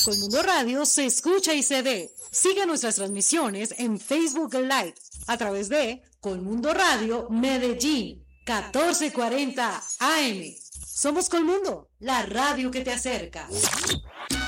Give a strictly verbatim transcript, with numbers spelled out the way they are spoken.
Colmundo Radio se escucha y se ve. Sigue nuestras transmisiones en Facebook Live a través de Colmundo Radio Medellín, catorce cuarenta A M. Somos Colmundo, la radio que te acerca.